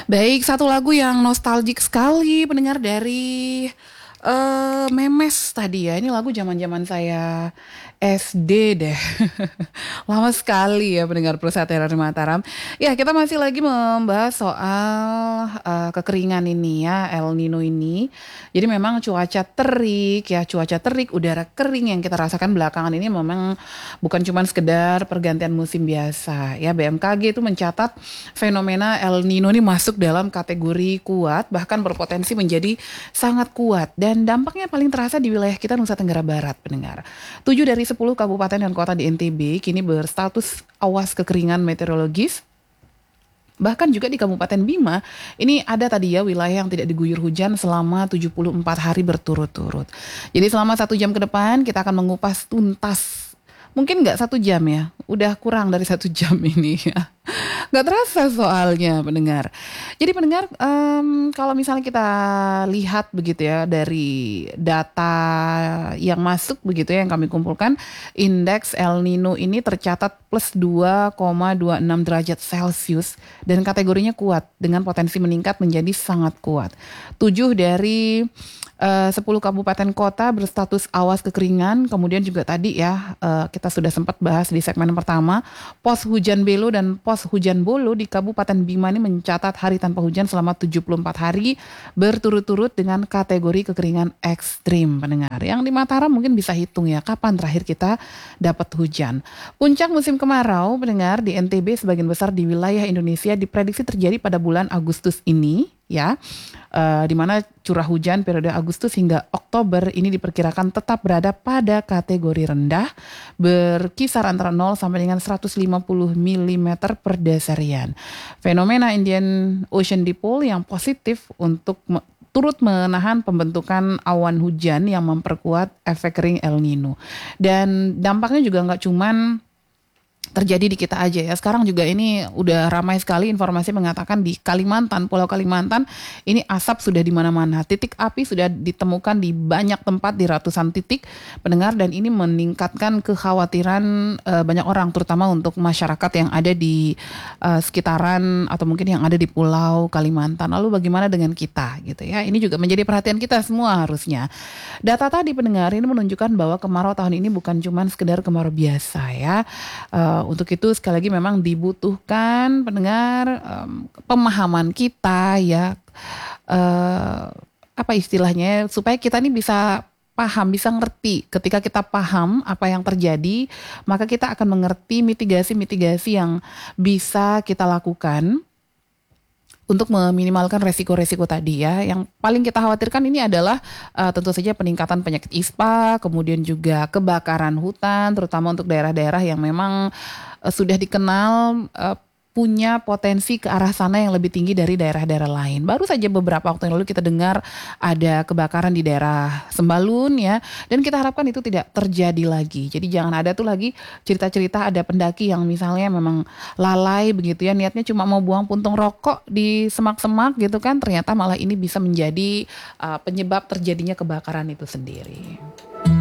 Baik, satu lagu yang nostalgic sekali pendengar dari Memes tadi ya. Ini lagu zaman-zaman saya SD deh. Lama sekali ya pendengar Pusat Teror Mataram. Ya, kita masih lagi membahas soal kekeringan ini ya, El Nino ini. Jadi memang cuaca terik, udara kering yang kita rasakan belakangan ini memang bukan cuma sekedar pergantian musim biasa ya. BMKG itu mencatat fenomena El Nino ini masuk dalam kategori kuat, bahkan berpotensi menjadi sangat kuat. Dan dampaknya paling terasa di wilayah kita Nusa Tenggara Barat, pendengar. 7 dari 10 kabupaten dan kota di NTB kini berstatus awas kekeringan meteorologis. Bahkan juga di Kabupaten Bima, ini ada tadi ya wilayah yang tidak diguyur hujan selama 74 hari berturut-turut. Jadi selama 1 jam ke depan kita akan mengupas tuntas. Mungkin nggak 1 jam ya, udah kurang dari 1 jam ini ya. Nggak terasa soalnya pendengar. Jadi pendengar, kalau misalnya kita lihat begitu ya dari data yang masuk begitu ya yang kami kumpulkan, indeks El Nino ini tercatat plus 2,26 derajat Celcius dan kategorinya kuat dengan potensi meningkat menjadi sangat kuat. 7 dari 10 kabupaten kota berstatus awas kekeringan. Kemudian juga tadi ya kita sudah sempat bahas di segmen pertama, pos hujan Belo dan pos hujan Bolo di Kabupaten Bima ini mencatat hari tanpa hujan selama 74 hari berturut-turut dengan kategori kekeringan ekstrim, pendengar. Yang di Mataram mungkin bisa hitung ya kapan terakhir kita dapat hujan. Puncak musim kemarau, pendengar, di NTB sebagian besar di wilayah Indonesia diprediksi terjadi pada bulan Agustus ini ya, di mana curah hujan periode Agustus hingga Oktober ini diperkirakan tetap berada pada kategori rendah, berkisar antara 0 sampai dengan 150 mm per deserian. Fenomena Indian Ocean Dipole yang positif untuk turut menahan pembentukan awan hujan yang memperkuat efek kering El Nino. Dan dampaknya juga nggak cuman terjadi di kita aja ya. Sekarang juga ini udah ramai sekali informasi mengatakan di Kalimantan, Pulau Kalimantan, ini asap sudah di mana-mana. Titik api sudah ditemukan di banyak tempat, di ratusan titik, pendengar, dan ini meningkatkan kekhawatiran banyak orang, terutama untuk masyarakat yang ada di sekitaran atau mungkin yang ada di Pulau Kalimantan. Lalu bagaimana dengan kita gitu ya? Ini juga menjadi perhatian kita semua harusnya. Data tadi pendengar ini menunjukkan bahwa kemarau tahun ini bukan cuma sekedar kemarau biasa ya. Untuk itu sekali lagi memang dibutuhkan pendengar pemahaman kita ya, apa istilahnya, supaya kita ini bisa paham, bisa ngerti. Ketika kita paham apa yang terjadi, maka kita akan mengerti mitigasi-mitigasi yang bisa kita lakukan untuk meminimalkan resiko-resiko tadi ya. Yang paling kita khawatirkan ini adalah tentu saja peningkatan penyakit ISPA, kemudian juga kebakaran hutan, terutama untuk daerah-daerah yang memang sudah dikenal punya potensi ke arah sana yang lebih tinggi dari daerah-daerah lain. Baru saja beberapa waktu yang lalu kita dengar ada kebakaran di daerah Sembalun ya, dan kita harapkan itu tidak terjadi lagi. Jadi jangan ada tuh lagi cerita-cerita ada pendaki yang misalnya memang lalai begitu ya, niatnya cuma mau buang puntung rokok di semak-semak gitu kan, ternyata malah ini bisa menjadi penyebab terjadinya kebakaran itu sendiri.